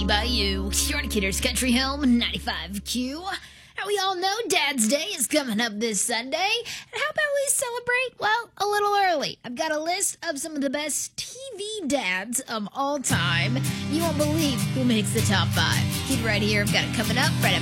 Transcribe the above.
by you. You're on Kidder's Country Home, 95Q. And we all know Dad's Day is coming up this Sunday. And how about we celebrate, well, a little early? I've got a list of some of the best TV dads of all time. You won't believe who makes the top 5. Keep it right here. I've got it coming up right after